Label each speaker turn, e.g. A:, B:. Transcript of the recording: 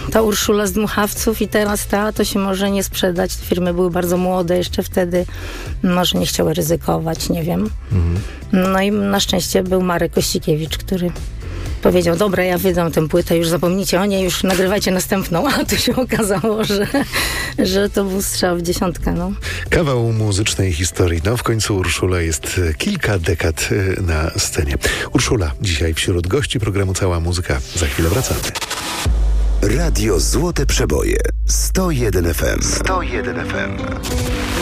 A: ta Urszula z Dmuchawców i teraz to się może nie sprzedać. Firmy były bardzo młode jeszcze wtedy, może nie chciały ryzykować, nie wiem. No i na szczęście był Marek Kościkiewicz, który powiedział, dobra, ja wydam tę płytę, już zapomnijcie o niej, już nagrywajcie następną. A tu się okazało, że to był strzał w dziesiątkę. No.
B: Kawał muzycznej historii. No w końcu Urszula jest kilka dekad na scenie. Urszula dzisiaj wśród gości programu Cała Muzyka. Za chwilę wracamy.
C: Radio Złote Przeboje 101 FM. 101 FM.